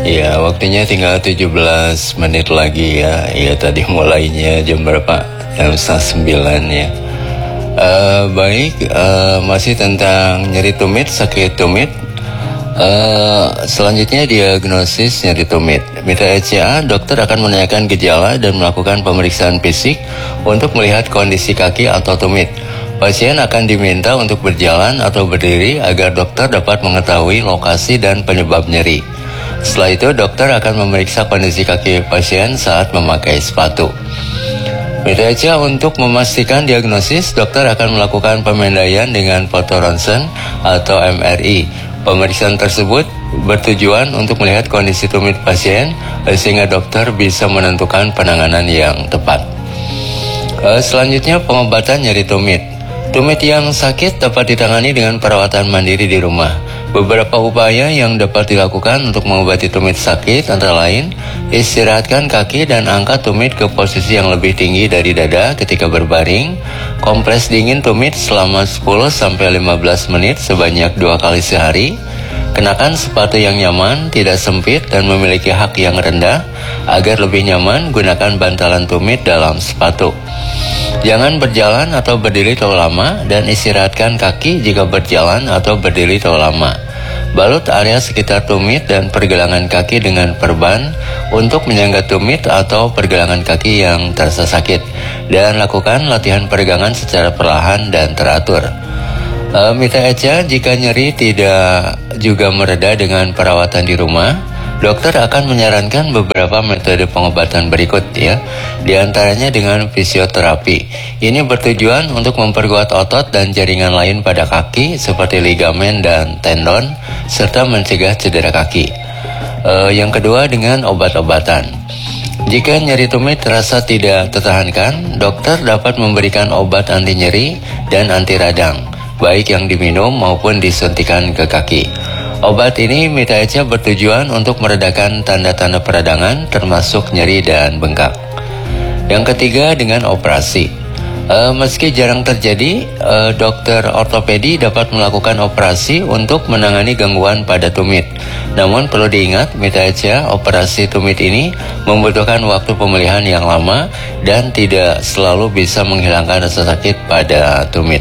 Ya, waktunya tinggal 17 menit lagi ya. Ya, tadi mulainya jam berapa? Jam 8:30 ya. Baik, masih tentang nyeri tumit, sakit tumit. Selanjutnya diagnosis nyeri tumit. Mitra ECA, dokter akan menanyakan gejala dan melakukan pemeriksaan fisik untuk melihat kondisi kaki atau tumit. Pasien akan diminta untuk berjalan atau berdiri agar dokter dapat mengetahui lokasi dan penyebab nyeri. Setelah itu, dokter akan memeriksa kondisi kaki pasien saat memakai sepatu. Mitra ECA, untuk memastikan diagnosis, dokter akan melakukan pemindaian dengan foto ronsen atau MRI. Pemeriksaan tersebut bertujuan untuk melihat kondisi tumit pasien sehingga dokter bisa menentukan penanganan yang tepat. Selanjutnya, pengobatan nyeri tumit. Tumit yang sakit dapat ditangani dengan perawatan mandiri di rumah. Beberapa upaya yang dapat dilakukan untuk mengobati tumit sakit antara lain istirahatkan kaki dan angkat tumit ke posisi yang lebih tinggi dari dada ketika berbaring, kompres dingin tumit selama 10-15 menit sebanyak 2 kali sehari, kenakan sepatu yang nyaman, tidak sempit dan memiliki hak yang rendah. Agar lebih nyaman, gunakan bantalan tumit dalam sepatu. Jangan berjalan atau berdiri terlalu lama dan istirahatkan kaki jika berjalan atau berdiri terlalu lama. Balut area sekitar tumit dan pergelangan kaki dengan perban untuk menyangga tumit atau pergelangan kaki yang terasa sakit, dan lakukan latihan peregangan secara perlahan dan teratur. Mitra ECA, jika nyeri tidak juga mereda dengan perawatan di rumah, dokter akan menyarankan beberapa metode pengobatan berikut ya. Di antaranya dengan fisioterapi. Ini bertujuan untuk memperkuat otot dan jaringan lain pada kaki seperti ligamen dan tendon serta mencegah cedera kaki. Yang kedua dengan obat-obatan. Jika nyeri tumit terasa tidak tertahankan, dokter dapat memberikan obat anti nyeri dan anti radang, baik yang diminum maupun disuntikan ke kaki. Obat ini Mitra ECA bertujuan untuk meredakan tanda-tanda peradangan termasuk nyeri dan bengkak. Yang ketiga dengan operasi. Meski jarang terjadi, dokter ortopedi dapat melakukan operasi untuk menangani gangguan pada tumit. Namun perlu diingat, Mitra ECA, operasi tumit ini membutuhkan waktu pemulihan yang lama dan tidak selalu bisa menghilangkan rasa sakit pada tumit.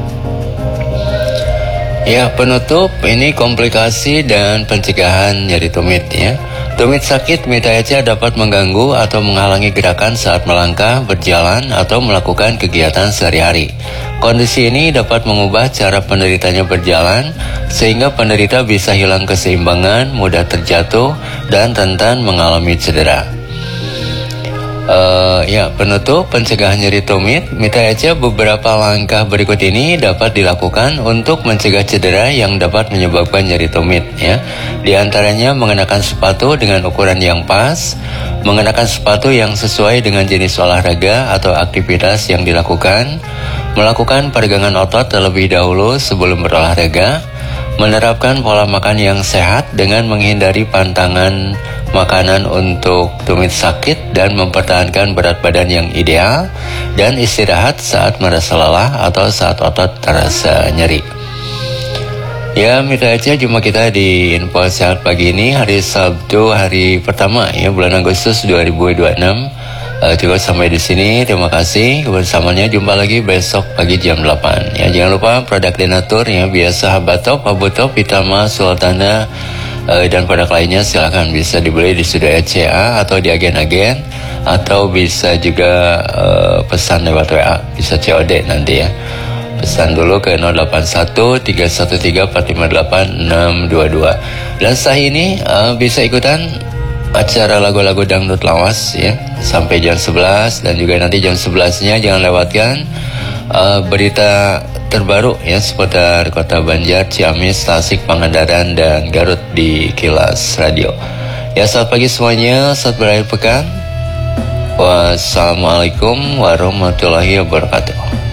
Ya, penutup ini komplikasi dan pencegahan nyeri tumit ya. Tumit sakit Mitra ECA dapat mengganggu atau menghalangi gerakan saat melangkah, berjalan, atau melakukan kegiatan sehari-hari. Kondisi ini dapat mengubah cara penderitanya berjalan sehingga penderita bisa hilang keseimbangan, mudah terjatuh, dan rentan mengalami cedera. Penutup pencegahan nyeri tumit, Mitra ECA, beberapa langkah berikut ini dapat dilakukan untuk mencegah cedera yang dapat menyebabkan nyeri tumit ya. Di antaranya mengenakan sepatu dengan ukuran yang pas, mengenakan sepatu yang sesuai dengan jenis olahraga atau aktivitas yang dilakukan, melakukan peregangan otot terlebih dahulu sebelum berolahraga, menerapkan pola makan yang sehat dengan menghindari pantangan makanan untuk tumit sakit dan mempertahankan berat badan yang ideal, dan istirahat saat merasa lelah atau saat otot terasa nyeri. Ya, Mitra ECA, jumpa kita di Info Sehat pagi ini hari Sabtu, hari pertama ya bulan Agustus 2026. Cukup sampai di sini. Terima kasih kebersamaannya. Jumpa lagi besok pagi jam 8 ya. Jangan lupa produk Denatur ya, biasa Habatop, Abutop, Pitama, Sultana, dan produk lainnya silakan bisa dibeli di Studio ECA atau di agen-agen, atau bisa juga pesan lewat WA, bisa COD nanti ya. Pesan dulu ke 081 313 458 622. Dan setelah ini bisa ikutan acara lagu-lagu dangdut lawas ya sampai jam 11, dan juga nanti jam 11-nya jangan lewatkan berita terbaru ya seputar Kota Banjar, Ciamis, Tasik, Pangandaran, dan Garut di Kilas Radio. Ya, selamat pagi semuanya, selamat berakhir pekan. Wassalamualaikum warahmatullahi wabarakatuh.